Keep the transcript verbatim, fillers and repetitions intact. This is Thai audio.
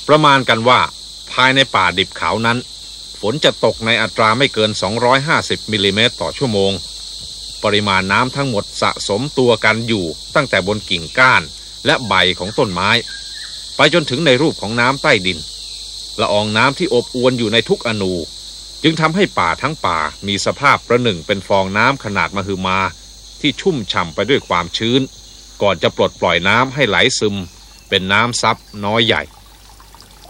ประมาณกันว่าภายในป่าดิบเขานั้นฝนจะตกในอัตราไม่เกินสองร้อยห้าสิบมิลลิเมตรต่อชั่วโมงปริมาณน้ำทั้งหมดสะสมตัวกันอยู่ตั้งแต่บนกิ่งก้านและใบของต้นไม้ไปจนถึงในรูปของน้ำใต้ดินละอองน้ำที่อบอวลอยู่ในทุกอนูจึงทำให้ป่าทั้งป่ามีสภาพประหนึ่งเป็นฟองน้ำขนาดมหึมาที่ชุ่มฉ่ำไปด้วยความชื้นก่อนจะปลดปล่อยน้ำให้ไหลซึมเป็นน้ำซับน้อยใหญ่